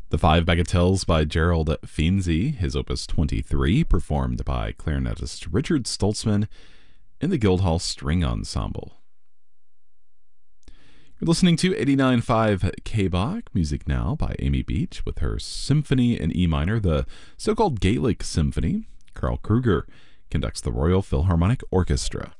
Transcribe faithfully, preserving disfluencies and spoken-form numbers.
The Five Bagatelles by Gerald Finzi, his opus twenty-three, performed by clarinetist Richard Stoltzman in the Guildhall String Ensemble. You're listening to eighty-nine point five K B O C, music now by Amy Beach with her Symphony in E minor, the so-called Gaelic Symphony. Carl Kruger conducts the Royal Philharmonic Orchestra.